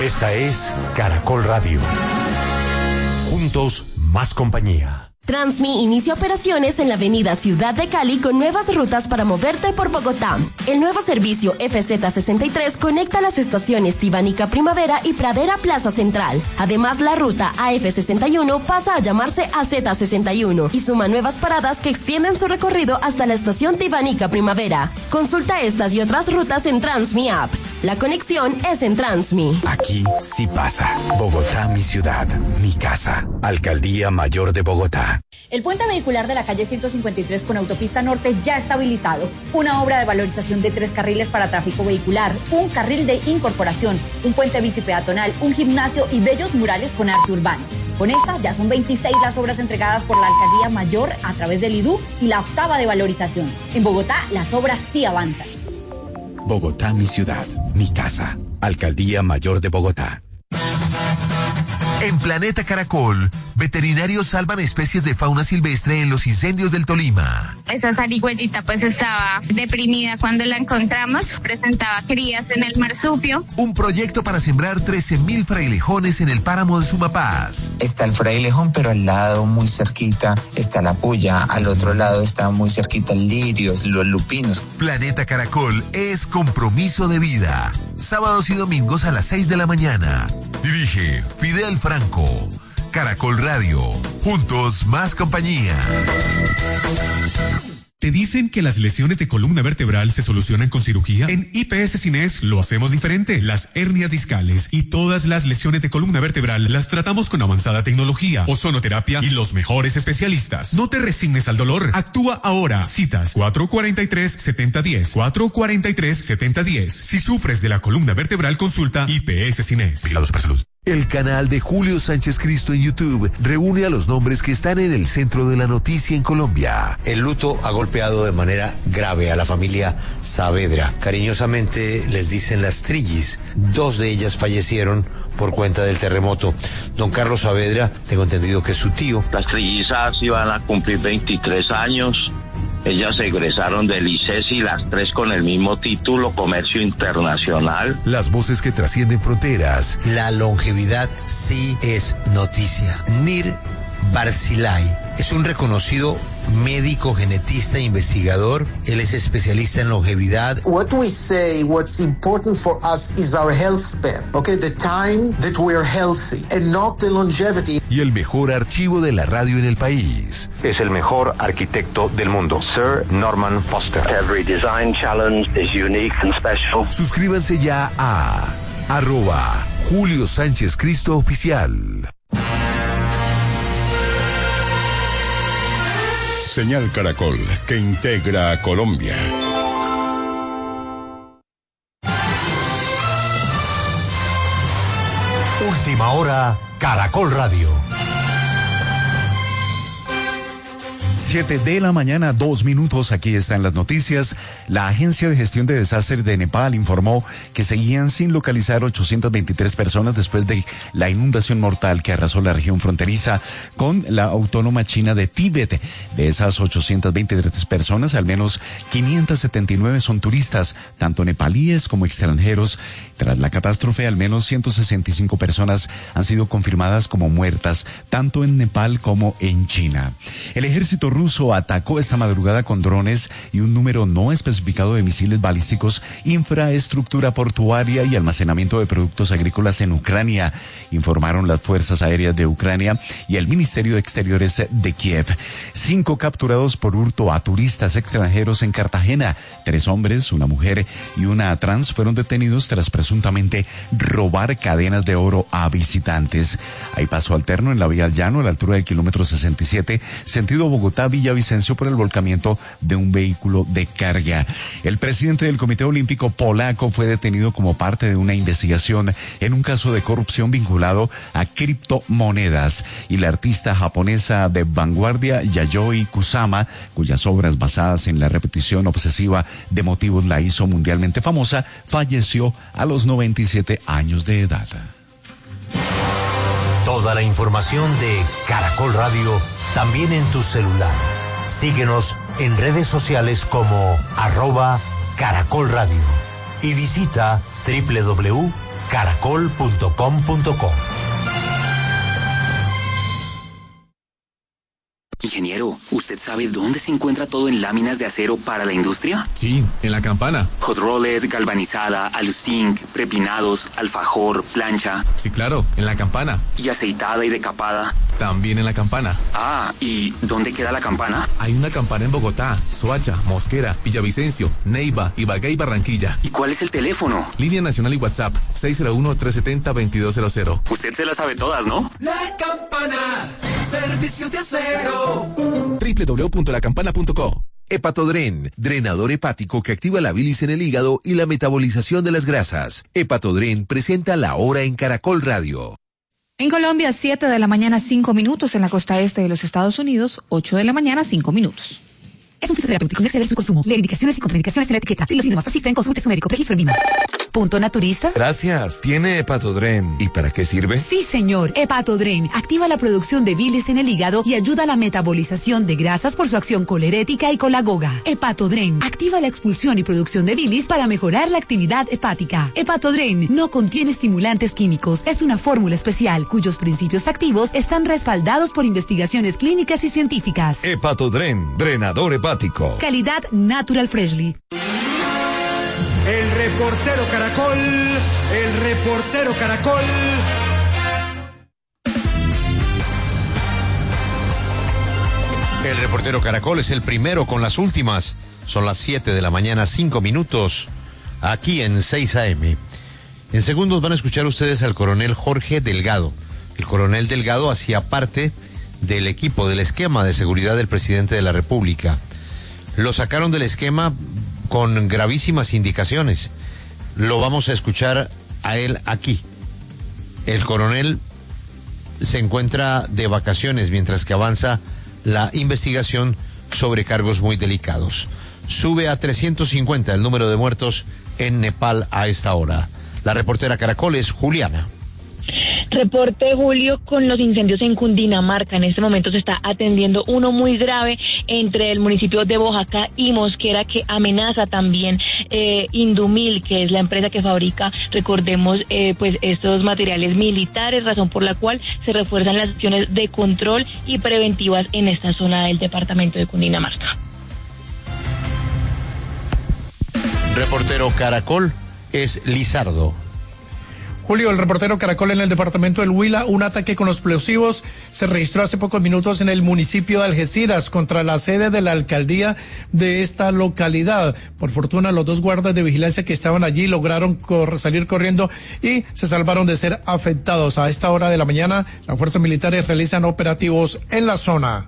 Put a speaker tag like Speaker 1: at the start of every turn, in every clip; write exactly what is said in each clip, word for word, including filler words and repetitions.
Speaker 1: Esta es Caracol Radio. Juntos, más compañía.
Speaker 2: Transmi inicia operaciones en la avenida Ciudad de Cali con nuevas rutas para moverte por Bogotá. El nuevo servicio F Z sesenta y tres conecta las estaciones Tibanica Primavera y Pradera Plaza Central. Además, la ruta A F sesenta y uno pasa a llamarse A Z sesenta y uno y suma nuevas paradas que extienden su recorrido hasta la estación Tibanica Primavera. Consulta estas y otras rutas en Transmi App. La conexión es en Transmi.
Speaker 1: Aquí sí pasa. Bogotá, mi ciudad, mi casa. Alcaldía Mayor de Bogotá.
Speaker 3: El puente vehicular de la calle ciento cincuenta y tres con autopista norte ya está habilitado. Una obra de valorización de tres carriles para tráfico vehicular, un carril de incorporación, un puente bicipeatonal, un gimnasio y bellos murales con arte urbano. Con estas ya son veintiséis las obras entregadas por la Alcaldía Mayor a través del I D U y la octava de valorización. En Bogotá las obras sí avanzan.
Speaker 1: Bogotá, mi ciudad, mi casa. Alcaldía Mayor de Bogotá.
Speaker 4: En Planeta Caracol, veterinarios salvan especies de fauna silvestre en los incendios del Tolima.
Speaker 5: Esa zarigüeyita pues estaba deprimida cuando la encontramos, presentaba crías en el marsupio.
Speaker 4: Un proyecto para sembrar trece mil frailejones en el páramo de Sumapaz.
Speaker 6: Está el frailejón, pero al lado, muy cerquita, está la puya. Al otro lado está muy cerquita el lirio, los lupinos.
Speaker 4: Planeta Caracol es compromiso de vida. Sábados y domingos a las seis de la mañana. Dirige Fidel Franco. Caracol Radio. Juntos, más compañía.
Speaker 7: ¿Te dicen que las lesiones de columna vertebral se solucionan con cirugía? En I P S Cines lo hacemos diferente. Las hernias discales y todas las lesiones de columna vertebral las tratamos con avanzada tecnología, ozonoterapia y los mejores especialistas. No te resignes al dolor. Actúa ahora. Citas cuatro cuatro tres, siete cero uno cero. cuatro cuatro tres, siete cero uno cero. Si sufres de la columna vertebral, consulta I P S Cines.
Speaker 4: Vigilados para salud. El canal de Julio Sánchez Cristo en YouTube reúne a los nombres que están en el centro de la noticia en Colombia.
Speaker 8: El luto ha golpeado de manera grave a la familia Saavedra. Cariñosamente les dicen las Trillis. Dos de ellas fallecieron por cuenta del terremoto. Don Carlos Saavedra, tengo entendido que es su tío.
Speaker 9: Las trillizas iban a cumplir veintitrés años. Ellas egresaron del I C E S y las tres con el mismo título, Comercio Internacional.
Speaker 4: Las voces que trascienden fronteras.
Speaker 8: La longevidad sí es noticia. Nir Barzilay es un reconocido médico, genetista e investigador. Él es especialista en longevidad.
Speaker 10: What we say, what's important for us is our health span, okay? The time that we are healthy and not the longevity.
Speaker 4: Y el mejor archivo de la radio en el país.
Speaker 11: Es el mejor arquitecto del mundo, Sir Norman Foster.
Speaker 12: Every design challenge is unique and special.
Speaker 4: Suscríbanse ya a arroba Julio Sánchez Cristo Oficial.
Speaker 13: Señal Caracol, que integra a Colombia.
Speaker 1: Última hora, Caracol Radio.
Speaker 14: Siete de la mañana, dos minutos, aquí están las noticias. La Agencia de Gestión de Desastres de Nepal informó que seguían sin localizar ochocientas veintitrés personas después de la inundación mortal que arrasó la región fronteriza con la autónoma china de Tíbet. De esas ochocientas veintitrés personas, al menos quinientas setenta y nueve son turistas, tanto nepalíes como extranjeros. Tras la catástrofe, al menos ciento sesenta y cinco personas han sido confirmadas como muertas, tanto en Nepal como en China. El ejército ruso atacó esta madrugada con drones y un número no especificado de misiles balísticos infraestructura portuaria y almacenamiento de productos agrícolas en Ucrania, informaron las fuerzas aéreas de Ucrania y el Ministerio de Exteriores de Kiev. Cinco capturados por hurto a turistas extranjeros en Cartagena. Tres hombres, una mujer y una trans fueron detenidos tras presuntamente robar cadenas de oro a visitantes. Hay paso alterno en la vía al llano a la altura del kilómetro sesenta y siete, sentido Bogotá Villavicencio, por el volcamiento de un vehículo de carga. El presidente del Comité Olímpico polaco fue detenido como parte de una investigación en un caso de corrupción vinculado a criptomonedas, y la artista japonesa de vanguardia Yayoi Kusama, cuyas obras basadas en la repetición obsesiva de motivos la hizo mundialmente famosa, falleció a los noventa y siete años de edad.
Speaker 1: Toda la información de Caracol Radio también en tu celular. Síguenos en redes sociales como arroba Caracol Radio y visita doble u doble u doble u punto caracol punto com punto co.
Speaker 15: Ingeniero, ¿usted sabe dónde se encuentra todo en láminas de acero para la industria?
Speaker 16: Sí, en la Campana.
Speaker 15: Hot roller, galvanizada, aluzinc, prepinados, alfajor, plancha.
Speaker 16: Sí, claro, en la Campana.
Speaker 15: ¿Y aceitada y decapada?
Speaker 16: También en la Campana.
Speaker 15: Ah, ¿y dónde queda la Campana?
Speaker 16: Hay una Campana en Bogotá, Soacha, Mosquera, Villavicencio, Neiva, Ibagué y Barranquilla.
Speaker 15: ¿Y cuál es el teléfono?
Speaker 16: Línea nacional y WhatsApp, seis cero uno, tres siete cero, dos dos cero cero.
Speaker 15: Usted se la sabe todas, ¿no?
Speaker 17: La Campana, servicios de acero.
Speaker 16: doble u doble u doble u punto la campana punto co.
Speaker 4: Hepatodren, drenador hepático que activa la bilis en el hígado y la metabolización de las grasas. Hepatodren presenta La Hora en Caracol Radio.
Speaker 18: En Colombia, siete de la mañana, cinco minutos. En la costa este de los Estados Unidos, ocho de la mañana, cinco minutos.
Speaker 19: Es un fitoterapéutico, no exceder su consumo. Lee indicaciones y contraindicaciones en la etiqueta. Si los síntomas persisten, consulte a su médico. Registro en Lima. ¿Punto naturista?
Speaker 20: Gracias. ¿Tiene Hepatodren? ¿Y para qué sirve?
Speaker 19: Sí, señor. Hepatodren activa la producción de bilis en el hígado y ayuda a la metabolización de grasas por su acción colerética y colagoga. Hepatodren activa la expulsión y producción de bilis para mejorar la actividad hepática. Hepatodren no contiene estimulantes químicos. Es una fórmula especial cuyos principios activos están respaldados por investigaciones clínicas y científicas.
Speaker 20: Hepatodren, drenador hepático.
Speaker 19: Calidad Natural Freshly.
Speaker 21: El reportero Caracol, el reportero Caracol.
Speaker 8: El reportero Caracol es el primero con las últimas. Son las siete de la mañana, cinco minutos, aquí en seis A M. En segundos van a escuchar ustedes al coronel Jorge Delgado. El coronel Delgado hacía parte del equipo, del esquema de seguridad del presidente de la República. Lo sacaron del esquema con gravísimas indicaciones. Lo vamos a escuchar a él aquí. El coronel se encuentra de vacaciones mientras que avanza la investigación sobre cargos muy delicados. Sube a trescientos cincuenta el número de muertos en Nepal a esta hora. La reportera Caracol es Juliana.
Speaker 22: Reporte, Julio, con los incendios en Cundinamarca. En este momento se está atendiendo uno muy grave entre el municipio de Boyacá y Mosquera, que amenaza también eh, Indumil, que es la empresa que fabrica, recordemos, eh, pues estos materiales militares, razón por la cual se refuerzan las acciones de control y preventivas en esta zona del departamento de Cundinamarca.
Speaker 8: Reportero Caracol es Lizardo.
Speaker 21: Julio, el reportero Caracol en el departamento del Huila. Un ataque con explosivos se registró hace pocos minutos en el municipio de Algeciras contra la sede de la alcaldía de esta localidad. Por fortuna, los dos guardas de vigilancia que estaban allí lograron cor- salir corriendo y se salvaron de ser afectados. A esta hora de la mañana, las fuerzas militares realizan operativos en la zona.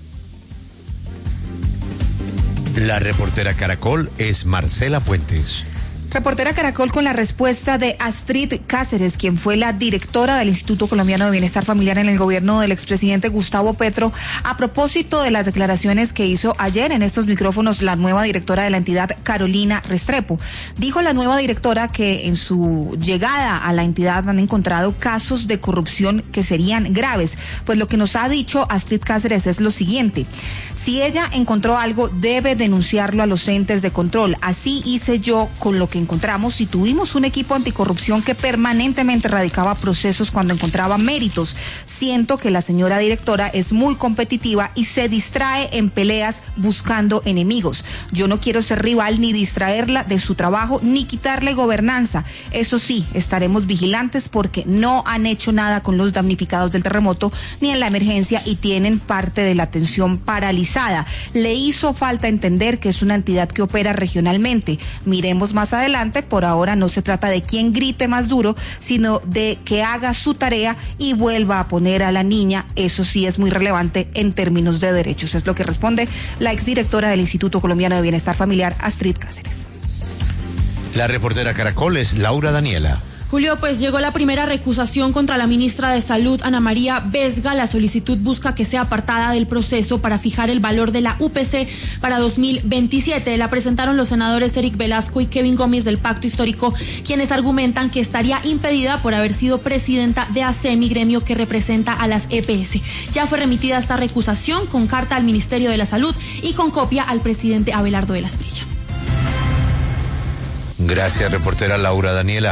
Speaker 8: La reportera Caracol es Marcela Puentes.
Speaker 18: Reportera Caracol con la respuesta de Astrid Cáceres, quien fue la directora del Instituto Colombiano de Bienestar Familiar en el gobierno del expresidente Gustavo Petro, a propósito de las declaraciones que hizo ayer en estos micrófonos la nueva directora de la entidad, Carolina Restrepo. Dijo la nueva directora que en su llegada a la entidad han encontrado casos de corrupción que serían graves. Pues lo que nos ha dicho Astrid Cáceres es lo siguiente: si ella encontró algo, debe denunciarlo a los entes de control. Así hice yo con lo que encontramos y tuvimos un equipo anticorrupción que permanentemente radicaba procesos cuando encontraba méritos. Siento que la señora directora es muy competitiva y se distrae en peleas buscando enemigos. Yo no quiero ser rival ni distraerla de su trabajo ni quitarle gobernanza. Eso sí, estaremos vigilantes porque no han hecho nada con los damnificados del terremoto ni en la emergencia y tienen parte de la atención paralizada. Le hizo falta entender que es una entidad que opera regionalmente. Miremos más adelante. Por ahora no se trata de quien grite más duro, sino de que haga su tarea y vuelva a poner a la niña. Eso sí es muy relevante en términos de derechos. Es lo que responde la exdirectora del Instituto Colombiano de Bienestar Familiar, Astrid Cáceres.
Speaker 8: La reportera Caracol es Laura Daniela.
Speaker 23: Julio, pues llegó la primera recusación contra la ministra de Salud, Ana María Vesga. La solicitud busca que sea apartada del proceso para fijar el valor de la U P C para dos mil veintisiete. La presentaron los senadores Eric Velasco y Kevin Gómez del Pacto Histórico, quienes argumentan que estaría impedida por haber sido presidenta de ASEMI, gremio que representa a las E P S. Ya fue remitida esta recusación con carta al Ministerio de la Salud y con copia al presidente Abelardo de la Espriella.
Speaker 8: Gracias, reportera Laura Daniela.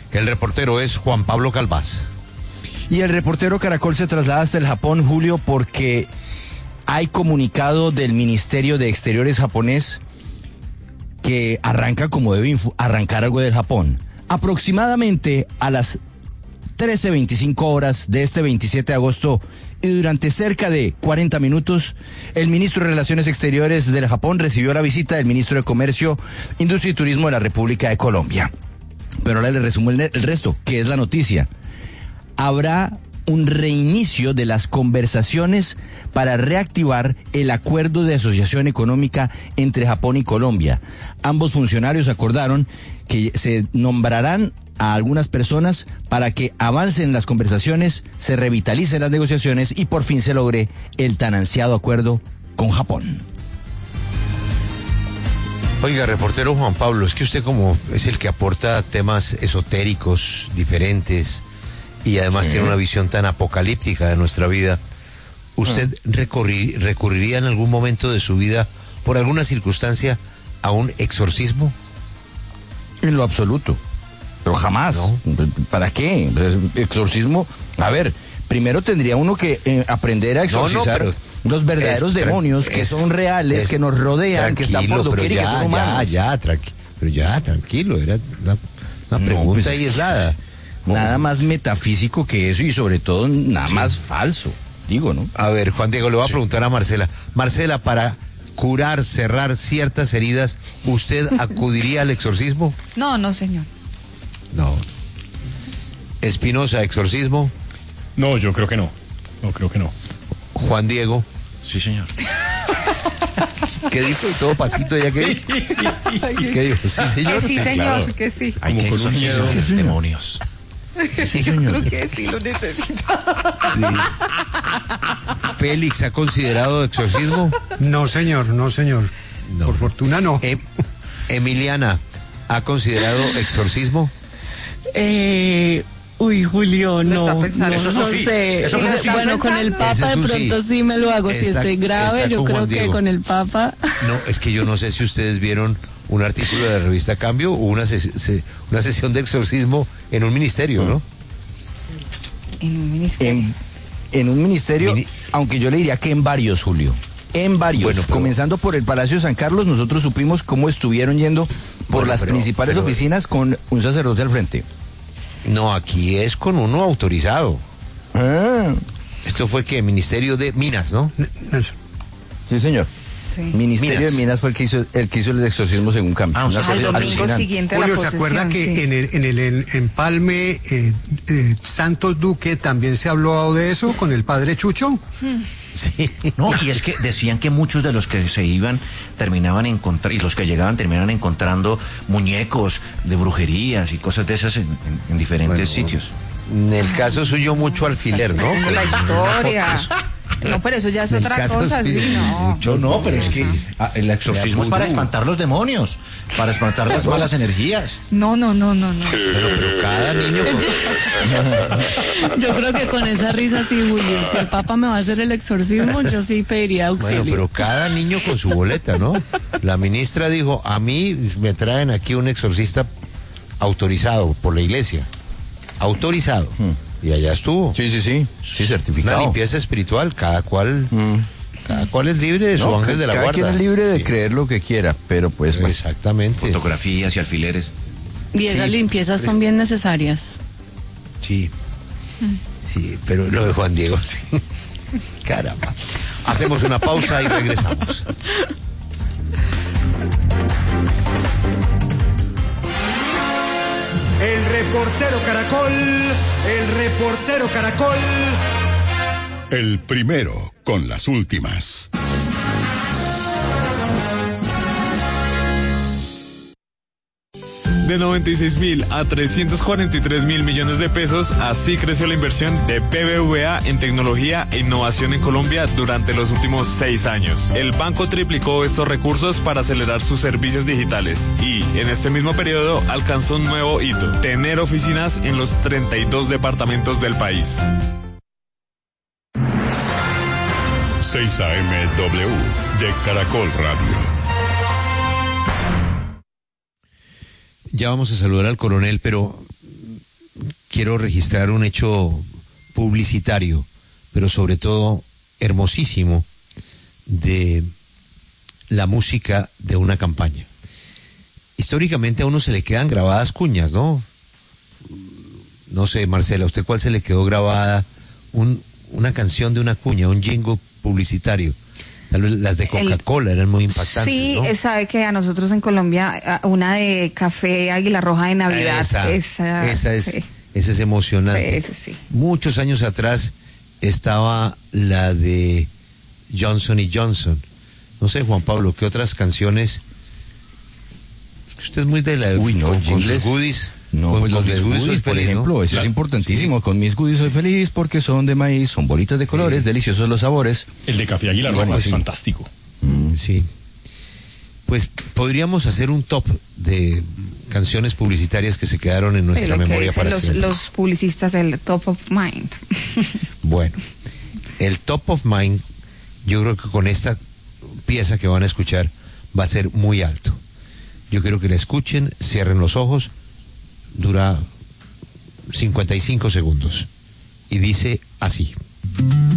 Speaker 8: El reportero es Juan Pablo Calvás.
Speaker 2: Y el reportero Caracol se traslada hasta el Japón, Julio, porque hay comunicado del Ministerio de Exteriores japonés que arranca como debe arrancar algo del Japón. Aproximadamente a las trece veinticinco horas de este veintisiete de agosto y durante cerca de cuarenta minutos, el ministro de Relaciones Exteriores del Japón recibió la visita del ministro de Comercio, Industria y Turismo de la República de Colombia. Pero ahora le resumo el, el resto, que es la noticia. Habrá un reinicio de las conversaciones para reactivar el acuerdo de asociación económica entre Japón y Colombia. Ambos funcionarios acordaron que se nombrarán a algunas personas para que avancen las conversaciones, se revitalicen las negociaciones y por fin se logre el tan ansiado acuerdo con Japón.
Speaker 8: Oiga, reportero Juan Pablo, es que usted como es el que aporta temas esotéricos, diferentes, y además sí. tiene una visión tan apocalíptica de nuestra vida, ¿usted ah. recurri, recurriría en algún momento de su vida, por alguna circunstancia, a un exorcismo?
Speaker 2: En lo absoluto, pero jamás. ¿No? ¿Para qué? Exorcismo, a ver, primero tendría uno que eh, aprender a exorcizar no, no, los verdaderos es, demonios que es, son reales, es, que nos rodean, que están por doquier y que son humanos.
Speaker 8: Ya, ya, tranqui, pero ya, tranquilo, era una, una pregunta no, pues, aislada.
Speaker 2: Nada más metafísico que eso y sobre todo nada sí. más falso, digo, ¿no?
Speaker 8: A ver, Juan Diego, le voy a sí. preguntar a Marcela. Marcela, para curar, cerrar ciertas heridas, ¿usted acudiría al exorcismo?
Speaker 18: No, no, señor.
Speaker 8: No. Espinosa, ¿exorcismo?
Speaker 3: No, yo creo que no. No, creo que no.
Speaker 8: Juan Diego.
Speaker 2: Sí, señor.
Speaker 8: ¿Qué dijo? Todo pasito ya que ¿Qué dijo? Sí, señor.
Speaker 18: Que sí, señor, claro. que sí.
Speaker 2: Hay que exorcizar los demonios.
Speaker 18: Sí, señor. Yo creo que sí lo necesita.
Speaker 8: Sí. ¿Félix ha considerado exorcismo?
Speaker 5: No, señor, no, señor. No. Por fortuna no.
Speaker 8: Eh, Emiliana, ¿ha considerado exorcismo?
Speaker 24: Eh... Uy, Julio, no, no,
Speaker 2: eso
Speaker 24: no
Speaker 2: sí,
Speaker 24: sé.
Speaker 2: Eso sí.
Speaker 24: Bueno, con el Papa de pronto sí. sí me lo hago. Está, si estoy grave, yo creo que con el Papa.
Speaker 8: No, es que yo no sé si ustedes vieron un artículo de la revista Cambio o una, ses se una sesión de exorcismo en un ministerio, ¿no?
Speaker 18: En un ministerio.
Speaker 2: En, en un ministerio, Mini aunque yo le diría que en varios, Julio. En varios. Bueno, pero, comenzando por el Palacio de San Carlos, nosotros supimos cómo estuvieron yendo por bueno, las pero, principales pero, oficinas con un sacerdote al frente.
Speaker 8: No, aquí es con uno autorizado. Ah. Esto fue que Ministerio de Minas, ¿no?
Speaker 2: Sí, señor. Sí. Ministerio Minas. de Minas fue el que hizo el que hizo el exorcismo según Cambio.
Speaker 18: Ah, o sea, el domingo siguiente a la
Speaker 5: Julio, ¿se acuerda que sí. en el en el en, Empalme eh, eh, Santos Duque también se habló de eso con el padre Chucho?
Speaker 2: Hmm. Sí. No, y es que decían que muchos de los que se iban terminaban encontrando, y los que llegaban terminaban encontrando muñecos de brujerías y cosas de esas en, en, en diferentes bueno, sitios.
Speaker 8: En el caso suyo mucho alfiler, ¿no?
Speaker 18: La historia. No, pero eso ya es otra cosa, sí, no.
Speaker 2: Mucho, no, pero es que ah, el exorcismo es para espantar los demonios, para espantar las malas energías.
Speaker 18: No, no, no, no, no.
Speaker 8: Pero, pero cada niño...
Speaker 24: Yo creo que con esa risa sí, Julio. Si el Papa me va a hacer el exorcismo, yo sí pediría auxilio.
Speaker 8: Bueno, pero cada niño con su boleta, ¿no? La ministra dijo, a mí me traen aquí un exorcista autorizado por la iglesia. Autorizado. Hmm. Y allá estuvo.
Speaker 2: Sí, sí, sí. Sí, certificado.
Speaker 8: Una limpieza espiritual, cada cual, mm. cada cual es libre de su
Speaker 2: no,
Speaker 8: ángel de la
Speaker 2: cada
Speaker 8: guarda.
Speaker 2: Cada quien es libre de
Speaker 8: sí.
Speaker 2: creer lo que quiera, pero pues...
Speaker 8: Bueno, exactamente.
Speaker 2: Fotografías y alfileres.
Speaker 24: Y esas sí, limpiezas son bien necesarias.
Speaker 8: Sí, sí, pero lo de Juan Diego, sí. Caramba. Hacemos una pausa y regresamos.
Speaker 25: El reportero Caracol, el reportero Caracol.
Speaker 13: El primero con las últimas.
Speaker 26: De noventa y seis mil a trescientos cuarenta y tres mil millones de pesos, así creció la inversión de B B V A en tecnología e innovación en Colombia durante los últimos seis años. El banco triplicó estos recursos para acelerar sus servicios digitales y, en este mismo periodo, alcanzó un nuevo hito: tener oficinas en los treinta y dos departamentos del país.
Speaker 13: seis A M W de Caracol Radio.
Speaker 8: Ya vamos a saludar al coronel, pero quiero registrar un hecho publicitario, pero sobre todo hermosísimo, de la música de una campaña. Históricamente a uno se le quedan grabadas cuñas, ¿no? No sé, Marcela, ¿a usted cuál se le quedó grabada? Un, una canción de una cuña, un jingle publicitario. Tal vez las de Coca-Cola eran muy impactantes,
Speaker 18: sí,
Speaker 8: ¿no?
Speaker 18: sabe que a nosotros en Colombia, una de Café Águila Roja de Navidad.
Speaker 8: Esa,
Speaker 18: esa,
Speaker 8: esa es,
Speaker 18: sí.
Speaker 8: esa es emocionante.
Speaker 18: Sí, sí, sí.
Speaker 8: Muchos años atrás estaba la de Johnson y Johnson. No sé, Juan Pablo, ¿qué otras canciones? Usted es muy de la...
Speaker 2: Uy, no,
Speaker 8: con, con
Speaker 2: jingles.
Speaker 8: sus goodies.
Speaker 2: No,
Speaker 8: con,
Speaker 2: pues los
Speaker 8: con mis
Speaker 2: goodies,
Speaker 8: soy
Speaker 2: por
Speaker 8: feliz,
Speaker 2: ejemplo,
Speaker 8: ¿no?
Speaker 2: eso
Speaker 8: Claro.
Speaker 2: es importantísimo. Sí. Con mis goodies soy feliz porque son de maíz, son bolitas de colores, sí. Deliciosos los sabores.
Speaker 3: El de Café Águila Roja
Speaker 2: Bueno,
Speaker 3: es
Speaker 2: sí.
Speaker 3: fantástico.
Speaker 8: Mm, sí. Pues podríamos hacer un top de canciones publicitarias que se quedaron en nuestra
Speaker 18: Lo que
Speaker 8: memoria
Speaker 18: dicen
Speaker 8: para
Speaker 18: los,
Speaker 8: siempre.
Speaker 18: los publicistas, el top of mind.
Speaker 8: Bueno, el top of mind, yo creo que con esta pieza que van a escuchar va a ser muy alto. Yo quiero que la escuchen, cierren los ojos, dura cincuenta y cinco segundos y dice así.